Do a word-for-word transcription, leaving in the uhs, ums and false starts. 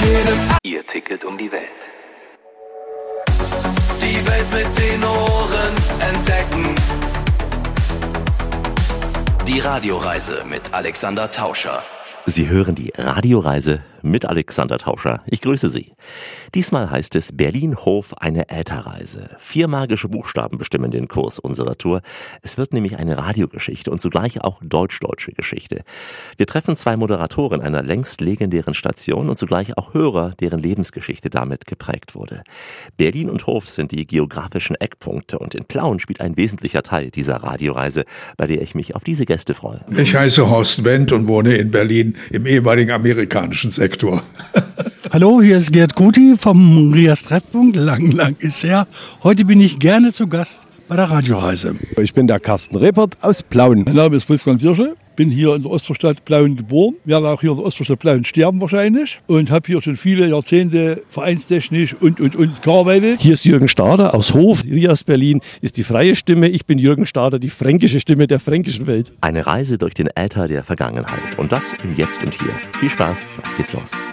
jedem Ihr Ticket um die Welt. die Welt mit den Ohren entdecken. Die Radioreise mit Alexander Tauscher. Sie hören die Radioreise mit Alexander Tauscher. Ich grüße Sie. Diesmal heißt es Berlin-Hof, eine Ätherreise. Vier magische Buchstaben bestimmen den Kurs unserer Tour. Es wird nämlich eine Radiogeschichte und zugleich auch deutsch-deutsche Geschichte. Wir treffen zwei Moderatoren einer längst legendären Station und zugleich auch Hörer, deren Lebensgeschichte damit geprägt wurde. Berlin und Hof sind die geografischen Eckpunkte und in Plauen spielt ein wesentlicher Teil dieser Radioreise, bei der ich mich auf diese Gäste freue. Ich heiße Horst Wendt und wohne in Berlin im ehemaligen amerikanischen Sektor. Hallo, hier ist Gerd Kuti vom Rias Treffpunkt. Lang, lang ist her. Heute bin ich gerne zu Gast bei der Radioreise. Ich bin der Carsten Rebert aus Plauen. Mein Name ist Wolfgang Dirsche, bin hier in der Osterstadt Plauen geboren, werde auch hier in der Osterstadt Plauen sterben wahrscheinlich und habe hier schon viele Jahrzehnte vereinstechnisch und, und, und gearbeitet. Hier ist Jürgen Stader aus Hof. Rias Berlin ist die freie Stimme. Ich bin Jürgen Stader, die fränkische Stimme der fränkischen Welt. Eine Reise durch den Äther der Vergangenheit und das im Jetzt und Hier. Viel Spaß, gleich geht's los.